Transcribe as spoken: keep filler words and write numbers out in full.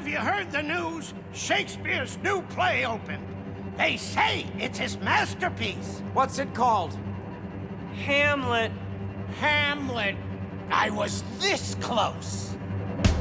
Have you heard the news? Shakespeare's new play opened. They say it's his masterpiece. What's it called? Hamlet. Hamlet. I was this close.